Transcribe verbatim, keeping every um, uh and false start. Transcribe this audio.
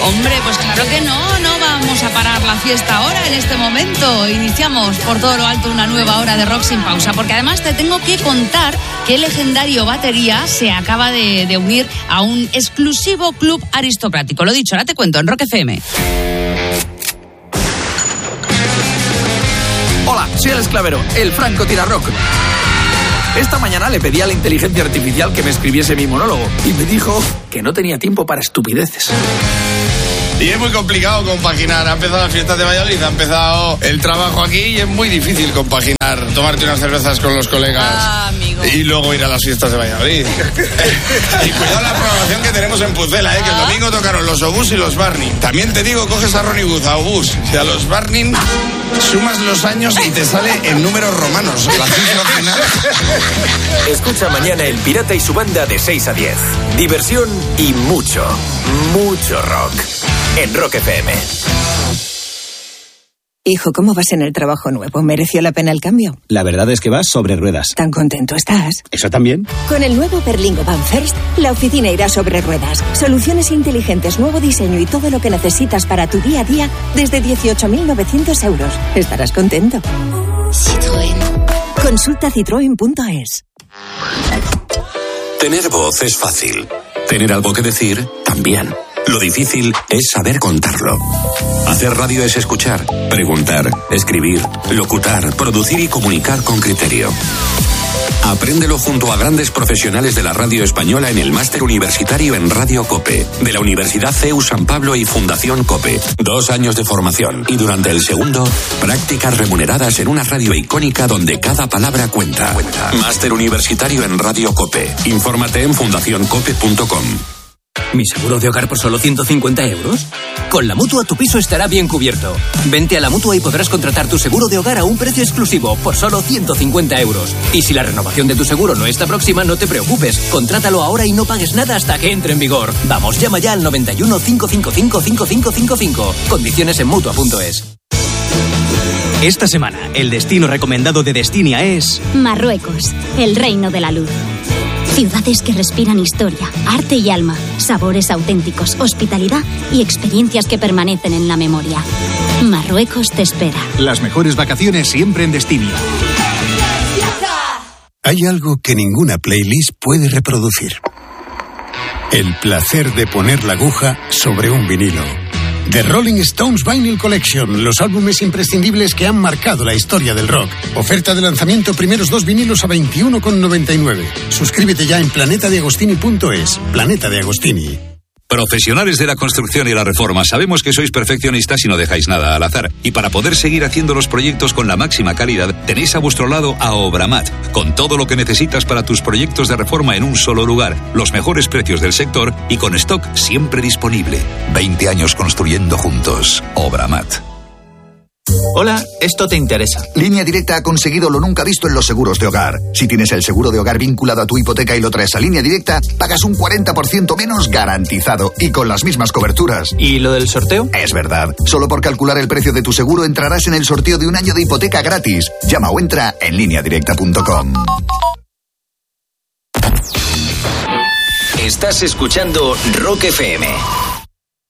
Hombre, pues claro que no, no vamos a parar la fiesta ahora, en este momento. Iniciamos por todo lo alto una nueva hora de rock sin pausa, porque además te tengo que contar que el legendario Batería se acaba de, de unir a un exclusivo club aristocrático. Lo dicho, ahora te cuento en Rock F M. Hola, soy el Esclavero, el Franco Tirarrock. Esta mañana le pedí a la inteligencia artificial que me escribiese mi monólogo y me dijo que no tenía tiempo para estupideces. Y es muy complicado compaginar. Ha empezado las fiestas de Valladolid, ha empezado el trabajo aquí y es muy difícil compaginar, tomarte unas cervezas con los colegas ah, amigo. y luego ir a las fiestas de Valladolid. Y cuidado la programación que tenemos en Pucela, ¿eh? que el domingo tocaron los Obús y los Barney. También te digo, coges a Ronnie Wood, a Obús y a los Barney, sumas los años y te sale en números romanos. La cifra final. Escucha mañana El Pirata y su banda de seis a diez. Diversión y mucho, mucho rock. En Rock F M. Hijo, ¿cómo vas en el trabajo nuevo? ¿Mereció la pena el cambio? La verdad es que vas sobre ruedas. ¿Tan contento estás? ¿Eso también? Con el nuevo Berlingo Van First, la oficina irá sobre ruedas. Soluciones inteligentes, nuevo diseño y todo lo que necesitas para tu día a día desde dieciocho mil novecientos euros. Estarás contento. Citroën. Consulta citroen punto es. Tener voz es fácil. Tener algo que decir, también. Lo difícil es saber contarlo. Hacer radio es escuchar, preguntar, escribir, locutar, producir y comunicar con criterio. Apréndelo junto a grandes profesionales de la radio española en el máster universitario en Radio COPE, de la Universidad C E U San Pablo y Fundación COPE. Dos años de formación y durante el segundo, prácticas remuneradas en una radio icónica donde cada palabra cuenta. Máster universitario en Radio COPE. Infórmate en fundación cope punto com. ¿Mi seguro de hogar por solo ciento cincuenta euros? Con la Mutua tu piso estará bien cubierto. Vente a la Mutua y podrás contratar tu seguro de hogar a un precio exclusivo por solo ciento cincuenta euros. Y si la renovación de tu seguro no está próxima, no te preocupes. Contrátalo ahora y no pagues nada hasta que entre en vigor. Vamos, llama ya al noventa y uno, cinco cinco cinco, cinco cinco cinco cinco. Condiciones en Mutua punto es. Esta semana, el destino recomendado de Destinia es... Marruecos, el reino de la luz. Ciudades que respiran historia, arte y alma, sabores auténticos, hospitalidad y experiencias que permanecen en la memoria. Marruecos te espera. Las mejores vacaciones siempre en Destinia. Hay algo que ninguna playlist puede reproducir. El placer de poner la aguja sobre un vinilo. The Rolling Stones Vinyl Collection, los álbumes imprescindibles que han marcado la historia del rock. Oferta de lanzamiento, primeros dos vinilos a veintiuno con noventa y nueve. Suscríbete ya en planeta de agostini punto es. Planeta de Agostini. Profesionales de la construcción y la reforma, sabemos que sois perfeccionistas y no dejáis nada al azar. Y para poder seguir haciendo los proyectos con la máxima calidad, tenéis a vuestro lado a Obramat, con todo lo que necesitas para tus proyectos de reforma en un solo lugar, los mejores precios del sector y con stock siempre disponible. veinte años construyendo juntos. Obramat. Hola, esto te interesa. Línea Directa ha conseguido lo nunca visto en los seguros de hogar. Si tienes el seguro de hogar vinculado a tu hipoteca y lo traes a Línea Directa, pagas un cuarenta por ciento menos garantizado y con las mismas coberturas. ¿Y lo del sorteo? Es verdad. Solo por calcular el precio de tu seguro entrarás en el sorteo de un año de hipoteca gratis. Llama o entra en línea directa punto com. Estás escuchando Rock F M.